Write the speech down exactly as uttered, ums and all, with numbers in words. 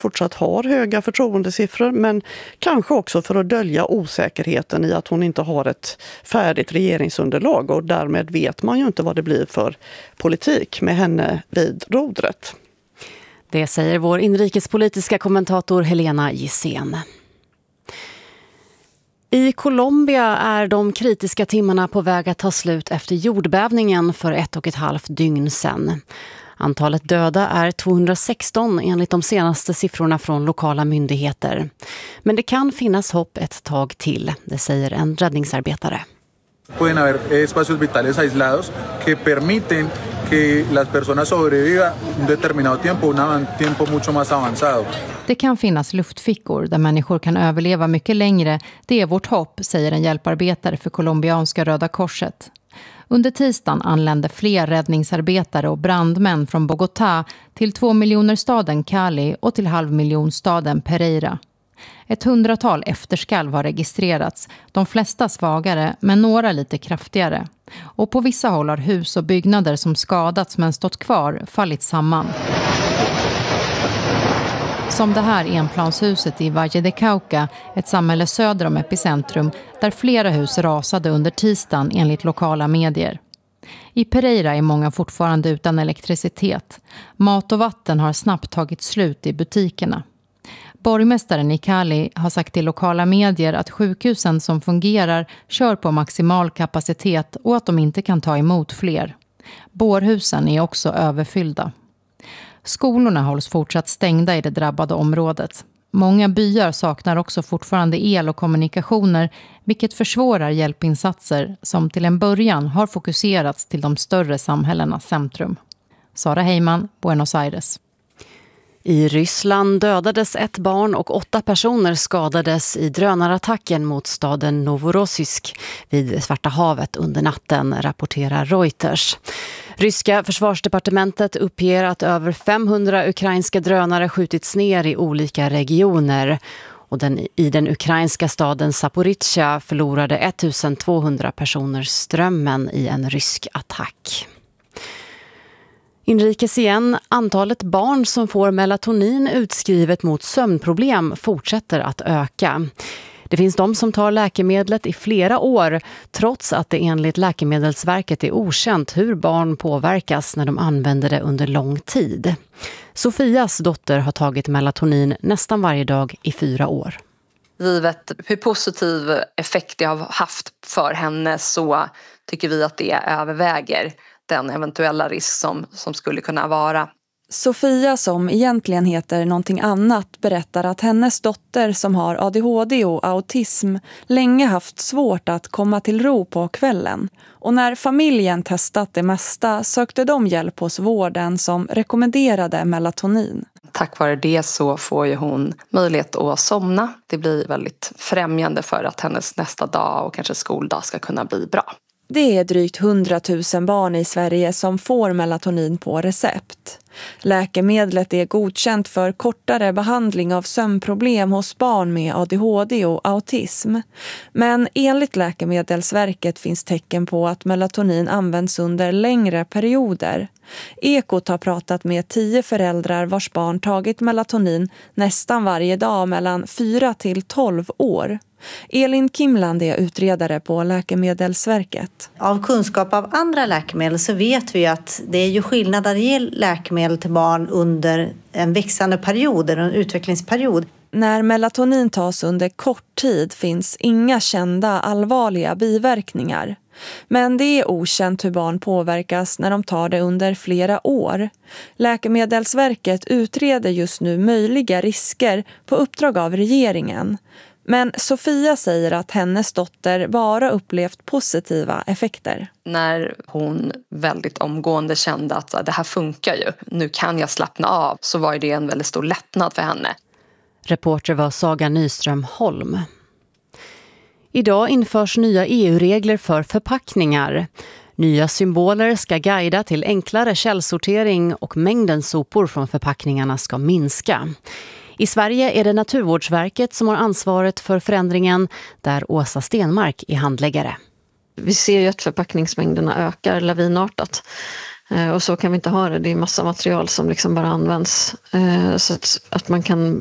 fortsatt har höga förtroendesiffror, men kanske också för att dölja osäkerheten i att hon inte har ett färdigt regeringsunderlag, och därmed vet man ju inte vad det blir för politik med henne vid rodret. Det säger vår inrikespolitiska kommentator Helena Gissén. I Colombia är de kritiska timmarna på väg att ta slut efter jordbävningen för ett och ett halvt dygn sedan. Antalet döda är tvåhundrasexton enligt de senaste siffrorna från lokala myndigheter. Men det kan finnas hopp ett tag till, det säger en räddningsarbetare. Pueden haber espacios vitales aislados que permiten que las personas sobrevivan un determinado tiempo, un tiempo mucho más avanzado. Det kan finnas luftfickor där människor kan överleva mycket längre. Det är vårt hopp, säger en hjälparbetare för colombianska Röda Korset. Under tisdagen anlände fler räddningsarbetare och brandmän från Bogotá till två miljoner staden Cali och till halvmiljonstaden Pereira. Ett hundratal efterskalv har registrerats, de flesta svagare men några lite kraftigare. Och på vissa håll har hus och byggnader som skadats men stått kvar fallit samman. Som det här enplanshuset i Valle de Cauca, ett samhälle söder om epicentrum, där flera hus rasade under tisdagen enligt lokala medier. I Pereira är många fortfarande utan elektricitet. Mat och vatten har snabbt tagit slut i butikerna. Borgmästaren i Cali har sagt till lokala medier att sjukhusen som fungerar kör på maximal kapacitet och att de inte kan ta emot fler. Bårhusen är också överfyllda. Skolorna hålls fortsatt stängda i det drabbade området. Många byar saknar också fortfarande el och kommunikationer, vilket försvårar hjälpinsatser som till en början har fokuserats till de större samhällenas centrum. Sara Heyman, Buenos Aires. I Ryssland dödades ett barn och åtta personer skadades i drönarattacken mot staden Novorossiysk vid Svarta havet under natten, rapporterar Reuters. Ryska försvarsdepartementet uppger att över femhundra ukrainska drönare skjutits ner i olika regioner. Och den, i den ukrainska staden Zaporizjzja förlorade ettusentvåhundra personer strömmen i en rysk attack. Inrikes igen, antalet barn som får melatonin utskrivet mot sömnproblem fortsätter att öka. Det finns de som tar läkemedlet i flera år, trots att det enligt Läkemedelsverket är okänt hur barn påverkas när de använder det under lång tid. Sofias dotter har tagit melatonin nästan varje dag i fyra år. Givet hur positiv effekt det har haft för henne så tycker vi att det överväger den eventuella risk som, som skulle kunna vara. Sofia, som egentligen heter någonting annat, berättar att hennes dotter som har A D H D och autism länge haft svårt att komma till ro på kvällen. Och när familjen testat det mesta sökte de hjälp hos vården som rekommenderade melatonin. Tack vare det så får ju hon möjlighet att somna. Det blir väldigt främjande för att hennes nästa dag och kanske skoldag ska kunna bli bra. Det är drygt hundratusen barn i Sverige som får melatonin på recept. Läkemedlet är godkänt för kortare behandling av sömnproblem hos barn med A D H D och autism. Men enligt Läkemedelsverket finns tecken på att melatonin används under längre perioder. Ekot har pratat med tio föräldrar vars barn tagit melatonin nästan varje dag mellan fyra till tolv år. Elin Kimland är utredare på Läkemedelsverket. Av kunskap av andra läkemedel så vet vi att det är ju skillnad att ge läkemedel till barn under en växande period eller en utvecklingsperiod. När melatonin tas under kort tid finns inga kända allvarliga biverkningar. Men det är okänt hur barn påverkas när de tar det under flera år. Läkemedelsverket utreder just nu möjliga risker på uppdrag av regeringen. Men Sofia säger att hennes dotter bara upplevt positiva effekter. När hon väldigt omgående kände att det här funkar ju, nu kan jag slappna av, så var det en väldigt stor lättnad för henne. Reporter var Saga Nyström Holm. Idag införs nya E U-regler för förpackningar. Nya symboler ska guida till enklare källsortering och mängden sopor från förpackningarna ska minska. I Sverige är det Naturvårdsverket som har ansvaret för förändringen, där Åsa Stenmark är handläggare. Vi ser ju att förpackningsmängderna ökar lavinartat. Och så kan vi inte ha det. Det är massa material som liksom bara används. Så att, att man kan